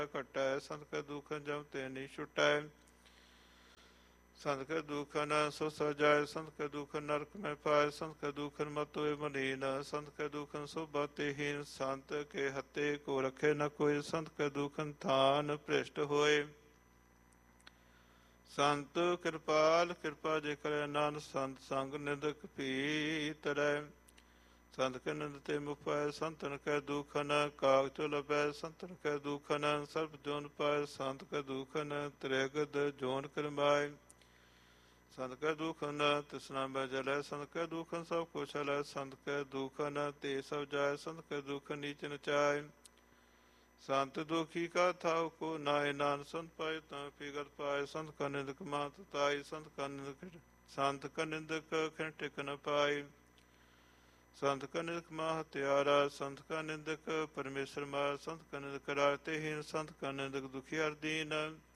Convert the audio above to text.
ਘਟੈ, ਸੰਤ ਕੈ ਦੁਖ ਜਮ ਤੇ ਨੀ ਛੁਟੈ। ਸੰਤ ਕੈ ਦੁਖ ਨ ਸੋ ਸਜਾਏ, ਸੰਤ ਕੈ ਦੁਖ ਨਰਕ ਮੈਂ ਪਾਏ। ਸੰਤ ਕੈ ਦੁਖ ਮਤ ਹੋਏ ਮਲੀਨ, ਸੰਤ ਕੈ ਦੁਖ ਸੋਭਾ ਤੇਹੀਨ। ਸੰਤ ਕੇ ਹੱਤੇ ਕੋ ਰਖੇ ਨ ਕੋਈ, ਸੰਤ ਕੈ ਦੁਖ ਥਾਨ ਭ੍ਰਿਸ਼ਟ ਹੋਏ। ਸੰਤ ਕਿਰਪਾਲ ਕਿਰਪਾ ਜੇ ਕਰੇ ਨਾਨਕ, ਸੰਤ ਸੰਗ ਨਿੰਦਕ ਭੀ ਤਰੈ। ਸੰਤ ਕੈ ਨਿੰਦ ਤੇ ਮੁਖ ਪਾਏ, ਸੰਤਨ ਕੈ ਦੁਖਨ ਕਾਗਜ ਲਭੈ। ਸੰਤਨ ਕੈ ਦੁਖਨ ਸਰਬ ਜੋਨ ਪਾਏ, ਸੰਤ ਕੈ ਦੁਖਨ ਤ੍ਰਿਗਦ ਜੋਨ ਕਰਮਾਏ। ਸੰਤ ਕੈ ਦੁਖਨ ਤ੍ਰਿਸ਼ਨਾ ਮੈਂ ਜਲੈ, ਸੰਤ ਕੈ ਦੁਖਨ ਸਭ ਕੁਛ ਹਲੈ। ਸੰਤ ਕੈ ਦੁਖਨ ਤੇ ਸਭ ਜਾਏ, ਸੰਤ ਕੈ ਦੁਖ ਨੀਚ ਨਚਾਏ। ਸੰਤ ਦੁਖੀ ਕਾ ਥਾਉ ਕੋ ਨਾਏ, ਨਾਨਕ ਸੰਤ ਪਾਏ ਤਾਂ ਫਿਗਤ ਪਾਏ। ਸੰਤ ਕਾ ਨਿੰਦਕ ਮਾਤ ਤਾਈ, ਸੰਤ ਕਾ ਨਿੰਦਕ ਖਿਨ ਟਿਕ ਨ ਪਾਏ। ਸੰਤ ਕਾ ਨਿੰਦਕ ਮਾ ਹਤਿਆਰਾ, ਸੰਤ ਕਾ ਨਿੰਦਕ ਪਰਮੇਸ਼ਰ ਮਾਰ। ਸੰਤ ਕਾ ਨਿੰਦਕ ਰਾਜ ਤੇਹੀਨ, ਸੰਤ ਕਾ ਨਿੰਦਕ ਦੁਖੀਆਰ ਦੀਨ।